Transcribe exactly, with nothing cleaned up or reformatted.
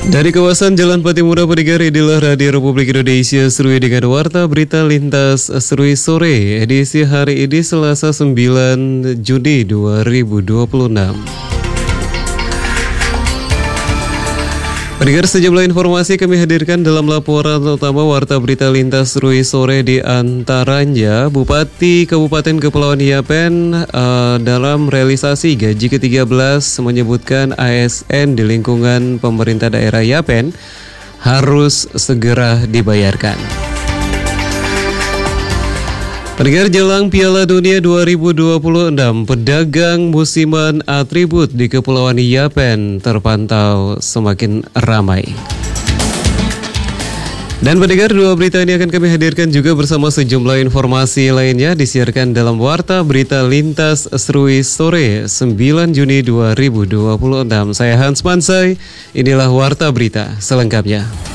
Dari kawasan Jalan Patimura Pendengar, inilah Radio Republik Indonesia Serui dengan Warta Berita Lintas Serui Sore edisi hari ini Selasa sembilan Juni dua ribu dua puluh enam. Pendengar, sejumlah informasi kami hadirkan dalam laporan utama Warta Berita Lintas Serui Sore, di antaranya Bupati Kabupaten Kepulauan Yapen uh, dalam realisasi gaji ke tiga belas menyebutkan A S N di lingkungan pemerintah daerah Yapen harus segera dibayarkan. Pendengar, jelang Piala Dunia dua ribu dua puluh enam, pedagang musiman atribut di Kepulauan Yapen terpantau semakin ramai. Dan pendengar, dua berita ini akan kami hadirkan juga bersama sejumlah informasi lainnya disiarkan dalam Warta Berita Lintas Serui Sore sembilan Juni dua ribu dua puluh enam. Saya Hans Mansai, inilah Warta Berita selengkapnya.